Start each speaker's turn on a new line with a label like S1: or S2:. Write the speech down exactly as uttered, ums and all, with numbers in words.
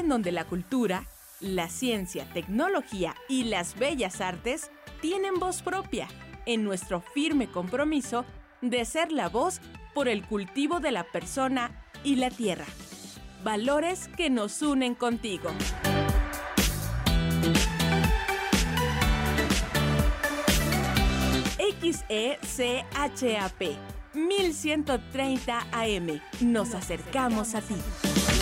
S1: en donde la cultura, la ciencia, tecnología y las bellas artes tienen voz propia, en nuestro firme compromiso de ser la voz por el cultivo de la persona y la tierra. Valores que nos unen contigo. X E C H A P mil ciento treinta A M. Nos acercamos a ti.